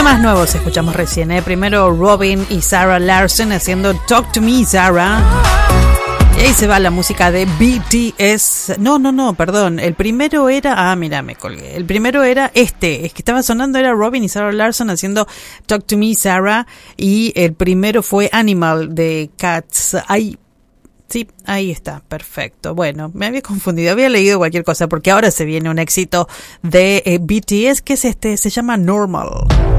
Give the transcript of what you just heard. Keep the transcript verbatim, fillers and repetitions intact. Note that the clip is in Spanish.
Temas nuevos escuchamos recién, ¿eh? Primero Robyn y Sarah Larson haciendo Talk to Me, Sarah. Y ahí se va la música de B T S. No, no, no, perdón. El primero era... Ah, mira, me colgué. El primero era este. Es que estaba sonando, era Robyn y Sarah Larson haciendo Talk to Me, Sarah. Y el primero fue Animal de Cats. Ahí... Sí, ahí está, perfecto. Bueno, me había confundido, había leído cualquier cosa porque ahora se viene un éxito de eh, B T S, que es este, se llama Normal.